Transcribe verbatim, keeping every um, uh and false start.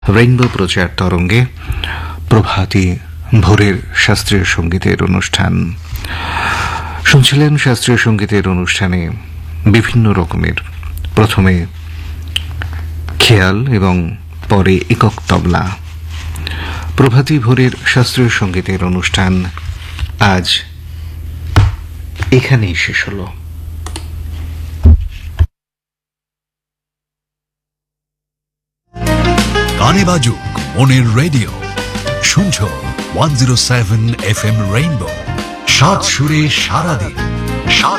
Rainbow প্রচার তরঙ্গে প্রভাতী ভোরের শাস্ত্রীয় সঙ্গীতের অনুষ্ঠান শুনছিলেন। শাস্ত্রীয় সঙ্গীতের অনুষ্ঠানে বিভিন্ন রকমের, প্রথমে খেয়াল এবং পরে একক তবলা। প্রভাতী ভোরের শাস্ত্রীয় সঙ্গীতের অনুষ্ঠান আজ এখানেই শেষ হলো। গানে বাজুক মনের রেডিও, শুনছো one zero seven F M rainbow, সাত সুরে সারাদিন।